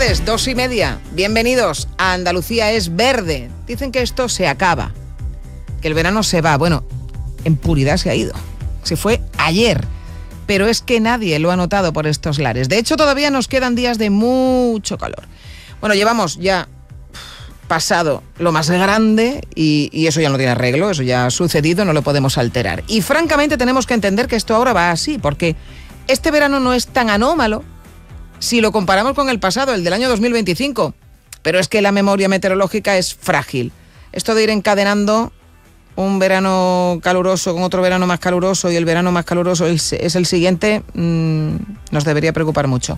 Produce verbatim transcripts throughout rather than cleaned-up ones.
tardes, dos y media. Bienvenidos a Andalucía es Verde. Dicen que esto se acaba, que el verano se va. Bueno, en puridad se ha ido. Se fue ayer. Pero es que nadie lo ha notado por estos lares. De hecho, todavía nos quedan días de mucho calor. Bueno, llevamos ya pasado lo más grande y, y eso ya no tiene arreglo, eso ya ha sucedido, no lo podemos alterar. Y francamente tenemos que entender que esto ahora va así, porque este verano no es tan anómalo si lo comparamos con el pasado, el del año dos mil veinticinco. Pero es que la memoria meteorológica es frágil. Esto de ir encadenando un verano caluroso con otro verano más caluroso y el verano más caluroso es, es el siguiente, mmm, nos debería preocupar mucho.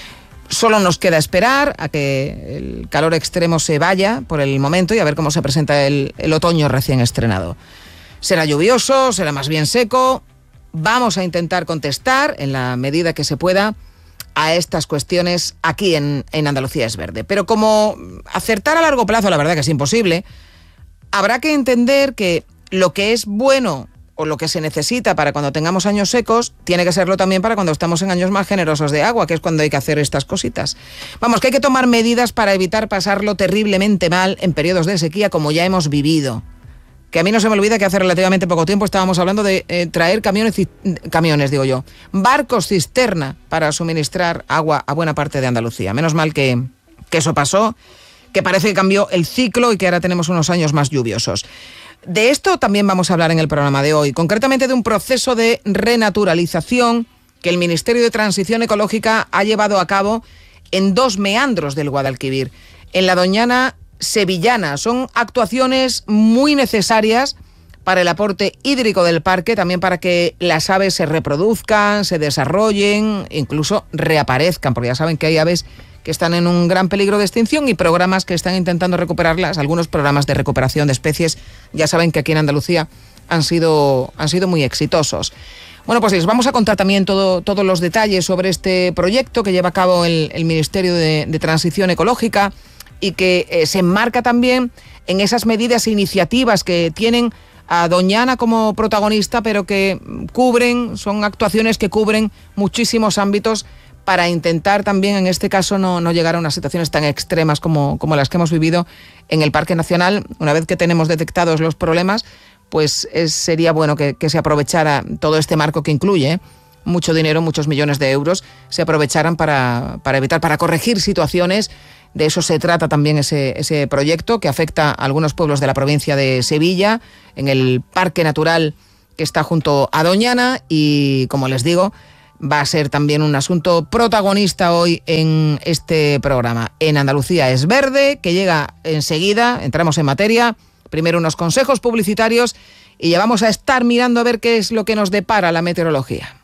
Solo nos queda esperar a que el calor extremo se vaya por el momento y a ver cómo se presenta el, el otoño recién estrenado. Será lluvioso, será más bien seco. Vamos a intentar contestar en la medida que se pueda a estas cuestiones aquí en, en Andalucía es Verde. Pero como acertar a largo plazo, la verdad que es imposible, habrá que entender que lo que es bueno o lo que se necesita para cuando tengamos años secos, tiene que serlo también para cuando estamos en años más generosos de agua, que es cuando hay que hacer estas cositas. Vamos, que hay que tomar medidas para evitar pasarlo terriblemente mal en periodos de sequía como ya hemos vivido. Que a mí no se me olvida que hace relativamente poco tiempo estábamos hablando de eh, traer camiones, camiones, digo yo, barcos cisterna para suministrar agua a buena parte de Andalucía. Menos mal que, que eso pasó, que parece que cambió el ciclo y que ahora tenemos unos años más lluviosos. De esto también vamos a hablar en el programa de hoy, concretamente de un proceso de renaturalización que el Ministerio de Transición Ecológica ha llevado a cabo en dos meandros del Guadalquivir, en la Doñana sevillana. Son actuaciones muy necesarias para el aporte hídrico del parque, también para que las aves se reproduzcan, se desarrollen, incluso reaparezcan, porque ya saben que hay aves que están en un gran peligro de extinción y programas que están intentando recuperarlas. Algunos programas de recuperación de especies, ya saben que aquí en Andalucía han sido, han sido muy exitosos. Bueno, pues les vamos a contar también todo, todos los detalles sobre este proyecto que lleva a cabo el, el Ministerio de, de Transición Ecológica y que eh, se enmarca también en esas medidas e iniciativas que tienen a Doñana como protagonista, pero que cubren, son actuaciones que cubren muchísimos ámbitos para intentar también, en este caso, no, no llegar a unas situaciones tan extremas como, como las que hemos vivido en el Parque Nacional. Una vez que tenemos detectados los problemas, pues es, sería bueno que, que se aprovechara todo este marco que incluye, ¿eh? mucho dinero, muchos millones de euros, se aprovecharan para, para evitar, para corregir situaciones. De eso se trata también ese, ese proyecto que afecta a algunos pueblos de la provincia de Sevilla, en el Parque Natural que está junto a Doñana y, como les digo, va a ser también un asunto protagonista hoy en este programa. En Andalucía es Verde, que llega enseguida, entramos en materia. Primero unos consejos publicitarios y ya vamos a estar mirando a ver qué es lo que nos depara la meteorología.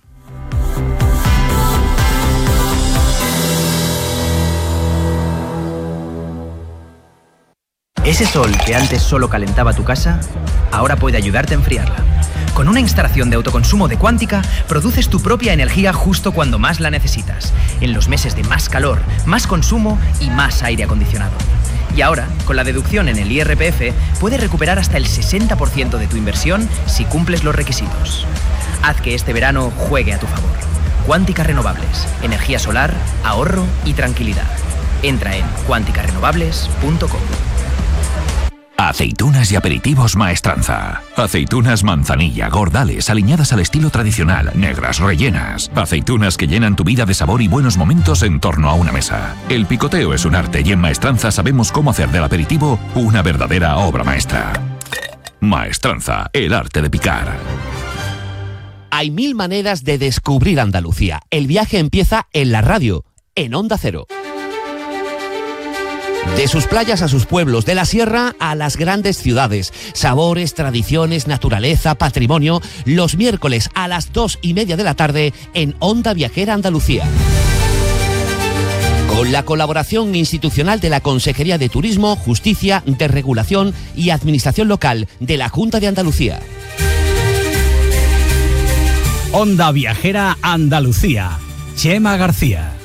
Ese sol que antes solo calentaba tu casa, ahora puede ayudarte a enfriarla. Con una instalación de autoconsumo de Quántica, produces tu propia energía justo cuando más la necesitas, en los meses de más calor, más consumo y más aire acondicionado. Y ahora, con la deducción en el I R P F, puedes recuperar hasta el sesenta por ciento de tu inversión si cumples los requisitos. Haz que este verano juegue a tu favor. Quántica Renovables, energía solar, ahorro y tranquilidad. Entra en quántica renovables punto com. Aceitunas y aperitivos Maestranza. Aceitunas manzanilla, gordales, aliñadas al estilo tradicional, negras, rellenas. Aceitunas que llenan tu vida de sabor y buenos momentos en torno a una mesa. El picoteo es un arte y en Maestranza sabemos cómo hacer del aperitivo una verdadera obra maestra. Maestranza, el arte de picar. Hay mil maneras de descubrir Andalucía. El viaje empieza en la radio, en Onda Cero. De sus playas a sus pueblos, de la sierra a las grandes ciudades. Sabores, tradiciones, naturaleza, patrimonio. Los miércoles a las dos y media de la tarde en Onda Viajera Andalucía. Con la colaboración institucional de la Consejería de Turismo, Justicia, Desregulación y Administración Local de la Junta de Andalucía. Onda Viajera Andalucía. Chema García.